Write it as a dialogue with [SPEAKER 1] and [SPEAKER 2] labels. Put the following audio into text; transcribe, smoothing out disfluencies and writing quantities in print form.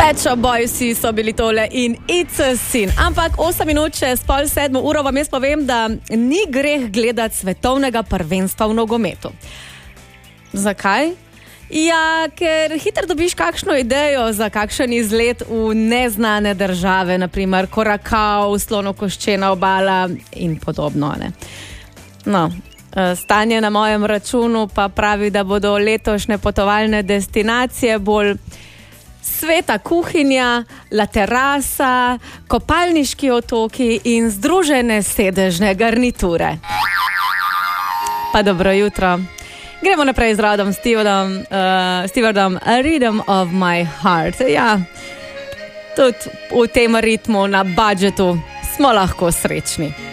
[SPEAKER 1] Pet Shop Boysi so bili tole in It's a Sin. Ampak 8 minut čez 6:30 vam jaz povem, da ni greh gledati svetovnega prvenstva v nogometu. Zakaj? Ja, ker hitro dobiš kakšno idejo za kakšen izlet v neznane države, naprimer Korakao, Slonokoščena obala in podobno. Ne? No, stanje na mojem računu pa pravi, da bodo letošnje potovalne destinacije bolj sveta kuhinja, La Terasa, kopalniški otoki in združene sedežne garniture. Pa dobro jutro. Gremo naprej z Rodom Stewardom, A Rhythm of My Heart. Ja, tudi v tem ritmu na budžetu smo lahko srečni.